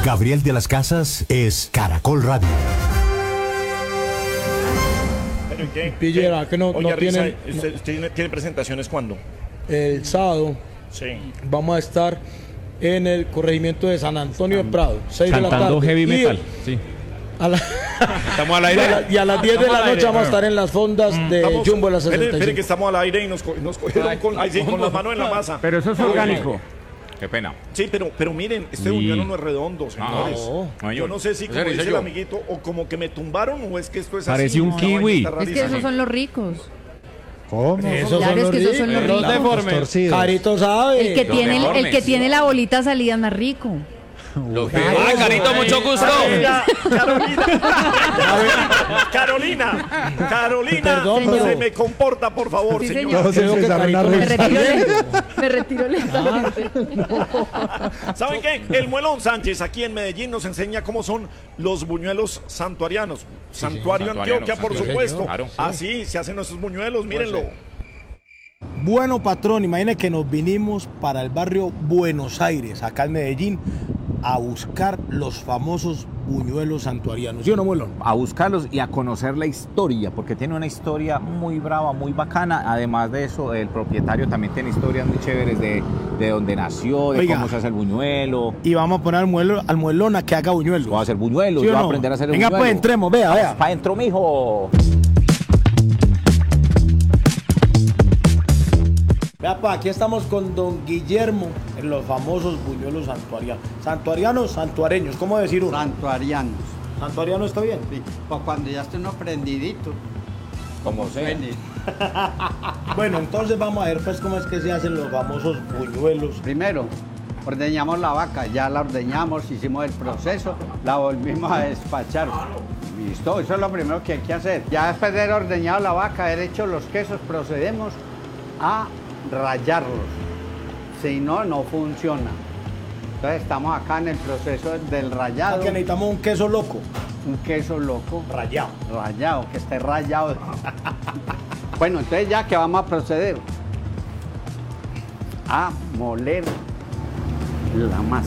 Gabriel de las Casas es Caracol Radio. ¿Pero qué? Pillera, que no Oiga, Risa, tienen... ¿usted tiene presentaciones cuándo? El sábado Sí. vamos a estar en el corregimiento de San Antonio de Prado, 6 de la tarde. Cantando heavy Y metal. Sí. a la- ¿Estamos al aire? y a las 10 de la noche vamos a estar en las fondas de Estamos- Jumbo de la espere, 65. espere que estamos al aire y nos cogieron con las manos en la masa. Pero eso es orgánico. Qué pena. Sí, pero miren, este buñuelo no es redondo, señores. No. Yo no sé si, como dice el amiguito, o como que me tumbaron o es que esto es Parece así. un Una kiwi. vainita Es que rarísima. esos son los ricos. ¿Cómo? Esos Claro, es que esos son los ricos. Torcidos. Carito sabe. El que tiene deformes. la bolita salida es más rico. ¡Ay, Carito, mucho gusto! Carolina, Perdón, se pero- me comporta, por favor, Sí, señor. señor. Todos Creo que empezaron a Carito Me reír. retiro, me retiro lentamente. ¿Saben qué? El Muelón Sánchez aquí en Medellín nos enseña cómo son los buñuelos santuarianos. Santuario Antioquia, por santuarianos, supuesto. claro. Así se hacen nuestros buñuelos, mírenlo. Bueno, patrón, imagine que nos vinimos para el barrio Buenos Aires, acá en Medellín, a buscar los famosos buñuelos santuarianos. ¿Sí o no, Muelón? A buscarlos y a conocer la historia, porque tiene una historia muy brava, muy bacana. Además de eso, el propietario también tiene historias muy chéveres de dónde nació, de Oiga. cómo se hace el buñuelo. Y vamos a poner al muelón a que haga buñuelos. Voy a hacer buñuelos, ¿Sí o yo voy a no? aprender a hacer el Venga, buñuelo. pues entremos, vea. ¡Pa' adentro, mijo! Vea, pa, aquí estamos con don Guillermo en los famosos buñuelos santuarianos. Santuarianos, santuareños, ¿cómo decir uno? Santuarianos. Santuariano está bien. Sí. Pues cuando ya esté uno prendidito. Como sea. suene. Bueno, entonces vamos a ver pues cómo es que se hacen los famosos buñuelos. Primero, ordeñamos la vaca. Ya la ordeñamos, hicimos el proceso, la volvimos a despachar. Listo, eso es lo primero que hay que hacer. Ya después de haber ordeñado la vaca, haber hecho los quesos, procedemos a rallarlos. Si no, no funciona. Entonces estamos acá en el proceso del rallado. Que necesitamos un queso loco, Un queso loco. rallado. Rayado, que esté rayado. Bueno, entonces ya que vamos a proceder a moler la masa.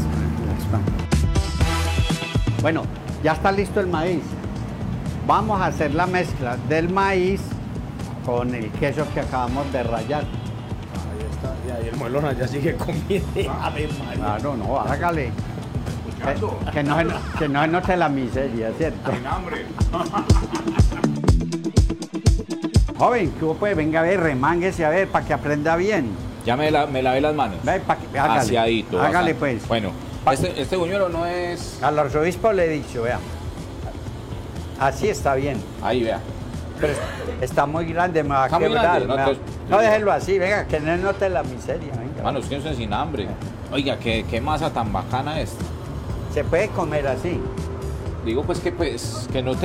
Bueno, ya está listo el maíz. Vamos a hacer la mezcla del maíz con el queso que acabamos de rallar. Ahí está, y ahí el muelón allá sigue comiendo. A ver, María. Claro, no, hágale. Que no se note la miseria, ¿cierto? Joven, ¿qué hubo, pues? Venga a ver, remánguese a ver, para que aprenda bien. Ya me lavé las manos. Ve, hágale. Aseadito. Hágale, bastante. pues. Bueno, este buñuelo no es... Al arzobispo le he dicho, vea. Así está bien. Ahí, vea. Pero está muy grande, me va a Está muy quebrar. grande, ¿no? me va- Entonces- No, déjelo así, venga, que no note la miseria, venga. Mano, es que no estoy sin hambre. Oiga, qué masa tan bacana esta. Se puede comer así. Digo, pues, que no